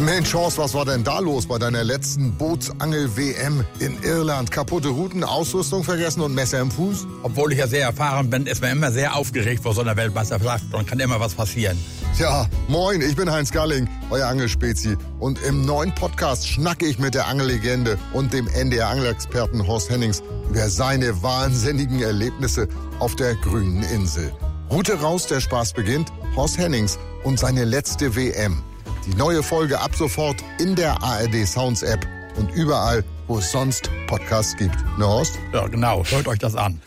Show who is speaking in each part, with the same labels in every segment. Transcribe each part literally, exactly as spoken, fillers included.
Speaker 1: Mensch, Horst, was war denn da los bei deiner letzten Bootsangel-W M in Irland? Kaputte Routen, Ausrüstung vergessen und Messer im Fuß?
Speaker 2: Obwohl ich ja sehr erfahren bin, ist man immer sehr aufgeregt vor so einer Weltmeisterschaft und kann immer was passieren.
Speaker 1: Ja, moin, ich bin Heinz Galling, euer Angelspezi. Und im neuen Podcast schnacke ich mit der Angellegende und dem N D R-Angelexperten Horst Hennings über seine wahnsinnigen Erlebnisse auf der grünen Insel. Route raus, der Spaß beginnt. Horst Hennings und seine letzte W M. Die neue Folge ab sofort in der A R D Sounds App und überall, wo es sonst Podcasts gibt. Ne, Horst?
Speaker 2: Ja, genau. Hört euch das an.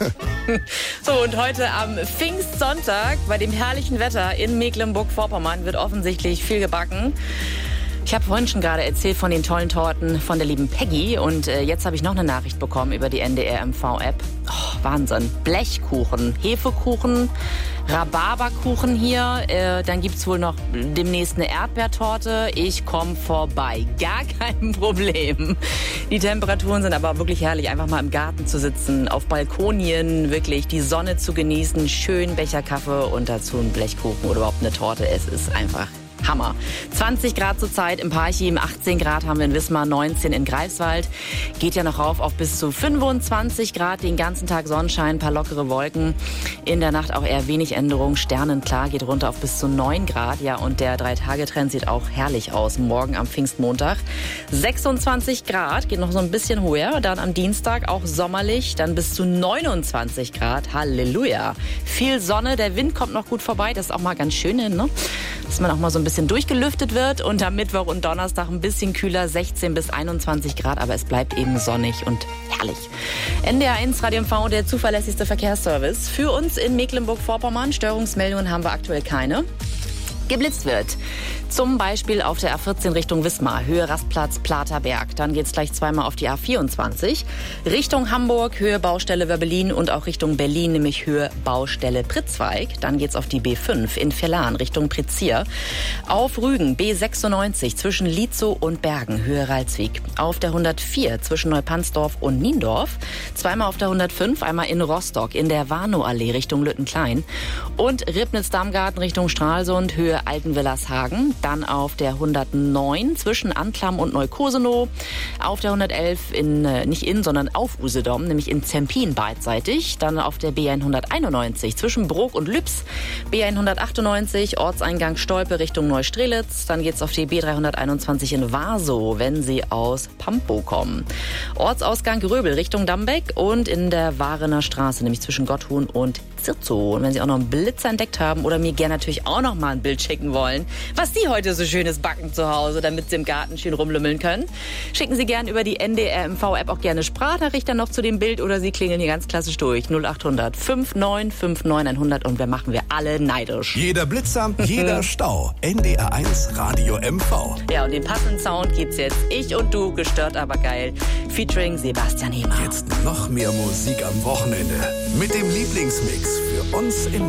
Speaker 3: So, und heute am Pfingstsonntag bei dem herrlichen Wetter in Mecklenburg-Vorpommern wird offensichtlich viel gebacken. Ich habe vorhin schon gerade erzählt von den tollen Torten von der lieben Peggy und äh, jetzt habe ich noch eine Nachricht bekommen über die N D R M V-App. Oh, Wahnsinn. Blechkuchen, Hefekuchen, Rhabarberkuchen hier. Äh, dann gibt's wohl noch demnächst eine Erdbeertorte. Ich komme vorbei. Gar kein Problem. Die Temperaturen sind aber wirklich herrlich. Einfach mal im Garten zu sitzen, auf Balkonien, wirklich die Sonne zu genießen, schön Becher Kaffee und dazu ein Blechkuchen oder überhaupt eine Torte. Es ist einfach Hammer. zwanzig Grad zurzeit im Parchim, achtzehn Grad haben wir in Wismar, neunzehn in Greifswald. Geht ja noch rauf auf bis zu fünfundzwanzig Grad, den ganzen Tag Sonnenschein, ein paar lockere Wolken. In der Nacht auch eher wenig Änderung, sternenklar, geht runter auf bis zu neun Grad. Ja, und der Drei-Tage-Trend sieht auch herrlich aus. Morgen am Pfingstmontag sechsundzwanzig Grad, geht noch so ein bisschen höher. Dann am Dienstag auch sommerlich, dann bis zu neunundzwanzig Grad. Halleluja. Viel Sonne, der Wind kommt noch gut vorbei. Das ist auch mal ganz schön, ne? Dass man auch mal so ein bisschen durchgelüftet wird und am Mittwoch und Donnerstag ein bisschen kühler, sechzehn bis einundzwanzig Grad, aber es bleibt eben sonnig und herrlich. N D R eins Radio M V, der zuverlässigste Verkehrsservice für uns in Mecklenburg-Vorpommern. Störungsmeldungen haben wir aktuell keine. Geblitzt wird. Zum Beispiel auf der A vierzehn Richtung Wismar, Höhe Rastplatz Platerberg. Dann geht's gleich zweimal auf die A vierundzwanzig. Richtung Hamburg, Höhe Baustelle Wörbelin und auch Richtung Berlin, nämlich Höhe Baustelle Pritzweig. Dann geht's auf die B fünf in Vellan, Richtung Prizier. Auf Rügen, B sechsundneunzig zwischen Lietzow und Bergen, Höhe Ralswiek. Auf der hundertvier zwischen Neupannsdorf und Niendorf. Zweimal auf der hundertfünf, einmal in Rostock, in der Warnow-Allee Richtung Lüttenklein. Und Ribnitz-Darmgarten Richtung Stralsund, Höhe Altenwillershagen. Dann auf der hundertneun zwischen Anklam und Neukosenow. Auf der hundertelf in, nicht in, sondern auf Usedom, nämlich in Zempin beidseitig. Dann auf der B hunderteinundneunzig zwischen Brok und Lübs. B hundertachtundneunzig, Ortseingang Stolpe Richtung Neustrelitz. Dann geht's auf die B dreihunderteinundzwanzig in Warsow, wenn Sie aus Pampow kommen. Ortsausgang Gröbel Richtung Dambeck und in der Warener Straße, nämlich zwischen Gotthuhn und Zirzow. Und wenn Sie auch noch einen Blitzer entdeckt haben oder mir gerne natürlich auch noch mal ein Bild schicken wollen, was Sie heute so schönes backen zu Hause, damit Sie im Garten schön rumlümmeln können, schicken Sie gerne über die N D R M V-App auch gerne Sprachnachricht dann noch zu dem Bild oder Sie klingeln hier ganz klassisch durch. null acht hundert neunundfünfzig neunundfünfzig hundert und wir machen wir alle neidisch.
Speaker 4: Jeder Blitzer, jeder Stau. N D R eins Radio M V.
Speaker 3: Ja, und den passenden Sound gibt's jetzt. Ich und du, gestört aber geil. Featuring Sebastian Hemmer.
Speaker 4: Jetzt noch mehr Musik am Wochenende. Mit dem Lieblingsmix für uns in